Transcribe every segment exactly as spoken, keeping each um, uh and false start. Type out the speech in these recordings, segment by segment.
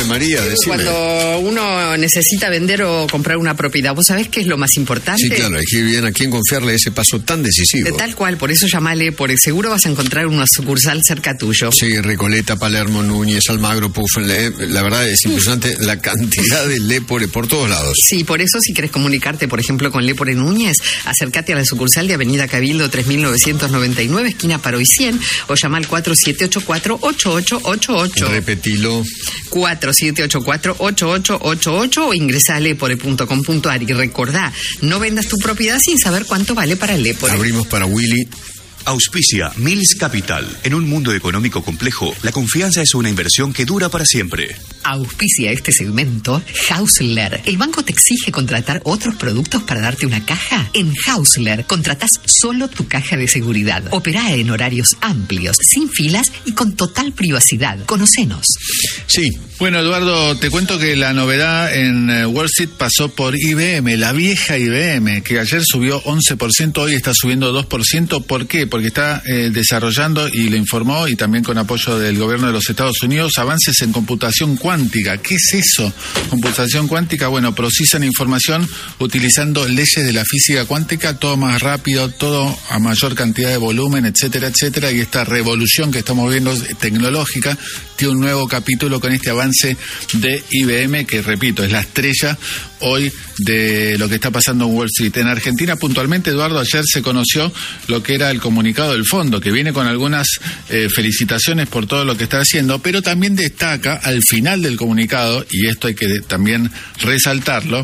María, decime. Cuando uno necesita vender o comprar una propiedad, ¿vos sabés qué es lo más importante? Sí, claro, hay que bien a quién confiarle ese paso tan decisivo. Tal cual, por eso llamale, por seguro vas a encontrar una sucursal cerca tuyo. Sí, Recoleta, Palermo, Núñez, Almagro, Puf, la verdad es impresionante la cantidad de Lepore por todos lados. Sí, por eso si querés comunicarte, por ejemplo, con Lepore Núñez, acércate a la sucursal de Avenida Cabildo tres mil novecientos noventa y nueve, esquina Paroy cien, o llama al cuatro siete ocho cuatro, ocho ocho ocho ocho. Repetilo. cuatro siete ocho cuatro, ocho ocho ocho ocho o ingresa a lepore punto com punto ar y recordá, no vendas tu propiedad sin saber cuánto vale para Lepore. Abrimos para Willy. Auspicia Mills Capital. En un mundo económico complejo, la confianza es una inversión que dura para siempre. Auspicia este segmento Hausler. ¿El banco te exige contratar otros productos para darte una caja? En Hausler contratás solo tu caja de seguridad. Operá en horarios amplios, sin filas y con total privacidad. Conocenos. Sí. Bueno, Eduardo, te cuento que la novedad en uh, Wall Street pasó por I B M, la vieja I B M, que ayer subió once por ciento, hoy está subiendo dos por ciento. ¿Por qué? Porque está eh, desarrollando, y lo informó, y también con apoyo del gobierno de los Estados Unidos, avances en computación cuántica. ¿Qué es eso? Computación cuántica, bueno, procesan información utilizando leyes de la física cuántica, todo más rápido, todo a mayor cantidad de volumen, etcétera, etcétera, y esta revolución que estamos viendo tecnológica tiene un nuevo capítulo con este avance de I B M, que repito, es la estrella hoy de lo que está pasando en Wall Street. En Argentina, puntualmente, Eduardo, ayer se conoció lo que era el comunicado del fondo, que viene con algunas eh, felicitaciones por todo lo que está haciendo, pero también destaca al final del comunicado, y esto hay que también resaltarlo,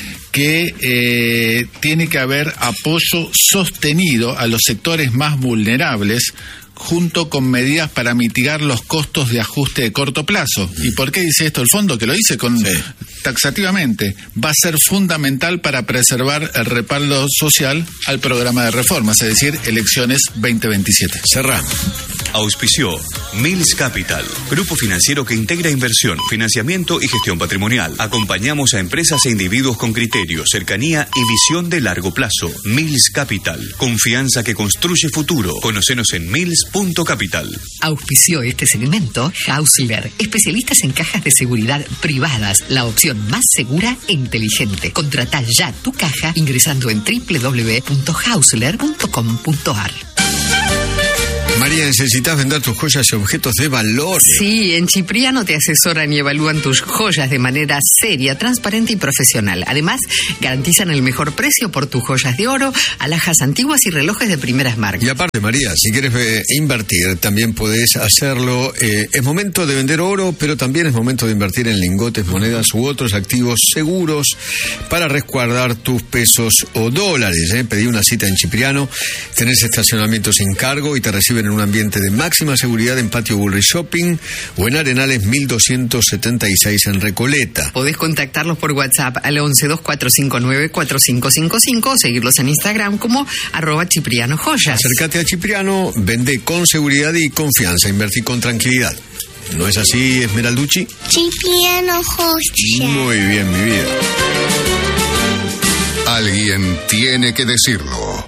que eh, tiene que haber apoyo sostenido a los sectores más vulnerables, junto con medidas para mitigar los costos de ajuste de corto plazo. ¿Y por qué dice esto el fondo? Que lo dice con sí. taxativamente. Va a ser fundamental para preservar el respaldo social al programa de reformas, es decir, elecciones veinte veintisiete. Cerramos. Auspició Mills Capital, grupo financiero que integra inversión, financiamiento y gestión patrimonial. Acompañamos a empresas e individuos con criterio, cercanía y visión de largo plazo. Mills Capital, confianza que construye futuro. Conocenos en mills punto capital. Auspició este segmento Hausler, especialistas en cajas de seguridad privadas, la opción más segura e inteligente. Contratá ya tu caja ingresando en doble u doble u doble u punto hausler punto com punto ar. María, necesitas vender tus joyas y objetos de valor. Sí, en Cipriano te asesoran y evalúan tus joyas de manera seria, transparente y profesional. Además, garantizan el mejor precio por tus joyas de oro, alhajas antiguas y relojes de primeras marcas. Y aparte, María, si quieres eh, invertir, también podés hacerlo. Eh, es momento de vender oro, pero también es momento de invertir en lingotes, monedas u otros activos seguros para resguardar tus pesos o dólares. Eh. Pedí una cita en Cipriano, tenés estacionamiento sin cargo y te reciben en un ambiente de máxima seguridad en Patio Bullrich Shopping o en Arenales mil doscientos setenta y seis en Recoleta. Podés contactarlos por WhatsApp al once dos cuatro cinco nueve cuatro cinco cinco cinco o seguirlos en Instagram como arroba Cipriano Joyas. Acércate a Cipriano, vende con seguridad y confianza, invertí con tranquilidad. ¿No es así, Esmeralducci? Cipriano Joyas. Muy bien, mi vida. Alguien tiene que decirlo.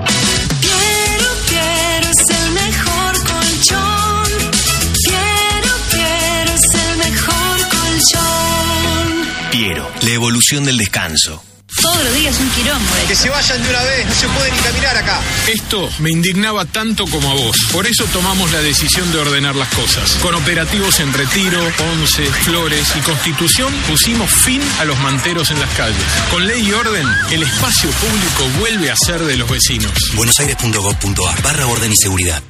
Piero, la evolución del descanso. Todos los días un quilombo. Que se vayan de una vez, no se puede ni caminar acá. Esto me indignaba tanto como a vos. Por eso tomamos la decisión de ordenar las cosas. Con operativos en Retiro, Once, Flores y Constitución pusimos fin a los manteros en las calles. Con ley y orden, el espacio público vuelve a ser de los vecinos. buenosaires punto gov punto ar barra orden y seguridad.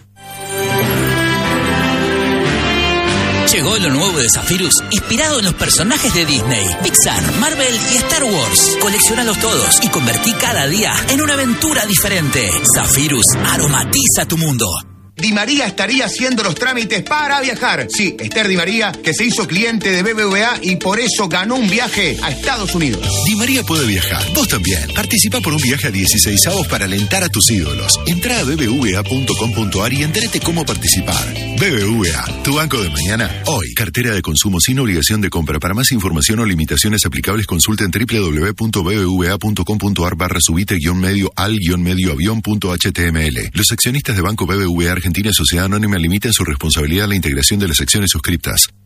Llegó lo nuevo de Zephyrus, inspirado en los personajes de Disney, Pixar, Marvel y Star Wars. Coleccionalos todos y convertí cada día en una aventura diferente. Zephyrus aromatiza tu mundo. Di María estaría haciendo los trámites para viajar. Sí, Esther Di María, que se hizo cliente de B B V A y por eso ganó un viaje a Estados Unidos. Di María puede viajar. Vos también. Participa por un viaje a dieciseisavos para alentar a tus ídolos. Entrá a b b v a punto com punto ar y entérate cómo participar. B B V A, tu banco de mañana, hoy. Cartera de consumo sin obligación de compra. Para más información o limitaciones aplicables, consulta en doble u doble u doble u punto b b v a punto com punto ar barra subite guión medio al guión medio avión punto h t m l. Los accionistas de Banco B B V A Argentina Sociedad Anónima limitan su responsabilidad a la integración de las acciones suscriptas.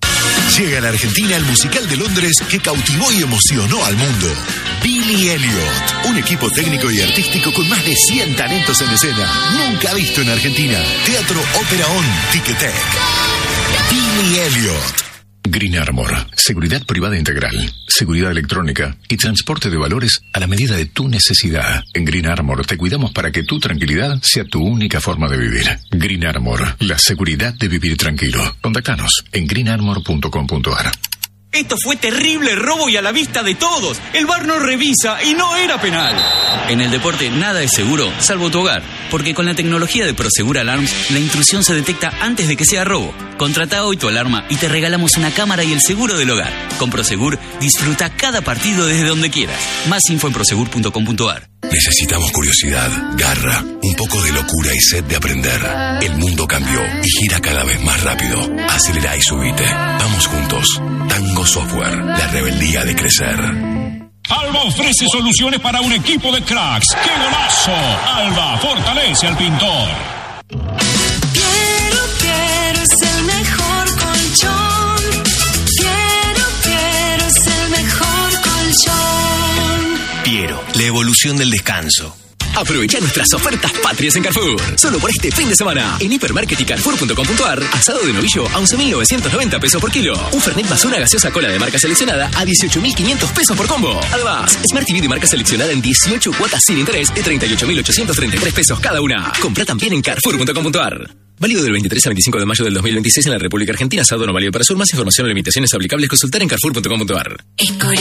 Llega a la Argentina el musical de Londres que cautivó y emocionó al mundo. Billy Elliot, un equipo técnico y artístico con más de cien talentos en escena. Nunca visto en Argentina. Teatro Ópera On, Ticketek. Billy Elliot. Green Armor, seguridad privada integral, seguridad electrónica y transporte de valores a la medida de tu necesidad. En Green Armor te cuidamos para que tu tranquilidad sea tu única forma de vivir. Green Armor, la seguridad de vivir tranquilo. Contactanos en green armor punto com punto a r. Esto fue terrible robo y a la vista de todos. El V A R no revisa y no era penal. En el deporte nada es seguro, salvo tu hogar. Porque con la tecnología de Prosegur Alarms, la intrusión se detecta antes de que sea robo. Contrata hoy tu alarma y te regalamos una cámara y el seguro del hogar. Con Prosegur, disfruta cada partido desde donde quieras. Más info en prosegur punto com punto a r. Necesitamos curiosidad, garra, un poco de locura y sed de aprender. El mundo cambió y gira cada vez más rápido. Acelera y subite. Vamos juntos. Tango Software, la rebeldía de crecer. Alba ofrece soluciones para un equipo de cracks. ¡Qué golazo! Alba fortalece al pintor. Quiero, quiero es el mejor colchón. Quiero, quiero es el mejor colchón. Piero, la evolución del descanso. Aprovecha nuestras ofertas patrias en Carrefour. Solo por este fin de semana. En Hipermarket y Carrefour punto com punto a r, asado de novillo a once mil novecientos noventa pesos por kilo. Un Fernet más una gaseosa cola de marca seleccionada a dieciocho mil quinientos pesos por combo. Además, Smart T V de marca seleccionada en dieciocho cuotas sin interés de treinta y ocho mil ochocientos treinta y tres pesos cada una. Compra también en Carrefour punto com punto a r. Válido del veintitrés al veinticinco de mayo del dos mil veintiséis en la República Argentina. Asado no válido para sur. Más información o limitaciones aplicables consultar en Carrefour punto com punto a r.